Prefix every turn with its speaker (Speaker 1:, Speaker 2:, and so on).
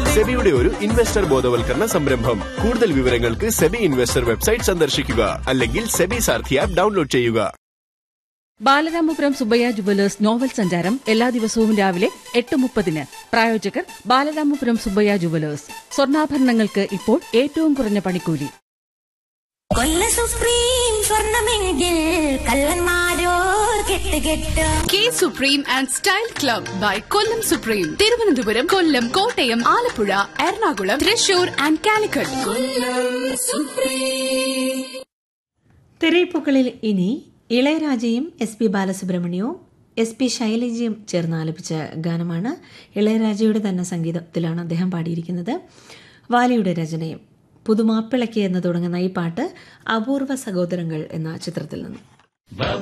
Speaker 1: സെബിയുടെ ഒരു ഇൻവെസ്റ്റർ ബോധവൽക്കരണ സംരംഭം. കൂടുതൽ വിവരങ്ങൾക്ക് സെബി ഇൻവെസ്റ്റർ വെബ്സൈറ്റ് സന്ദർശിക്കുക, അല്ലെങ്കിൽ സെബി സാരഥി ആപ്പ് ഡൗൺലോഡ് ചെയ്യുക.
Speaker 2: ബാലരാമപുരം സുബ്ബയ്യ ജുവലേഴ്സ് നോവൽ സഞ്ചാരം എല്ലാ ദിവസവും രാവിലെ 8:30. പ്രായോജകർ ബാലരാമപുരം സുബ്ബയ്യ ജുവലേഴ്സ്. സ്വർണ്ണാഭരണങ്ങൾക്ക് ഇപ്പോൾ ഏറ്റവും കുറഞ്ഞ പണിക്കൂലി.
Speaker 3: കൊല്ല supreme സ്വർണമെങ്കിൽ കള്ളന്മാരോർ കെട്ടുകെട്ട്.
Speaker 4: K supreme and style club by Kollam supreme. Thiruvananthapuram, Kollam, Kottayam, Alappuzha, Ernakulam, Thrissur and Calicut.
Speaker 5: തിരയിപ്പുകളിൽ ഇനി ഇളയരാജയും SP ബാലസുബ്രഹ്മണ്യവും SP ശൈലജയും ചേർന്ന് ആലപിച്ച ഗാനമാണ്. ഇളയരാജയുടെ തന്നെ സംഗീതത്തിലാണ് അദ്ദേഹം പാടിയിരിക്കുന്നത്. വാലിയുടെ രചനയും. പുതുമാപ്പിളയ്ക്ക് എന്ന് തുടങ്ങുന്ന ഈ പാട്ട് അപൂർവ സഹോദരങ്ങൾ എന്ന ചിത്രത്തിൽ നിന്നും.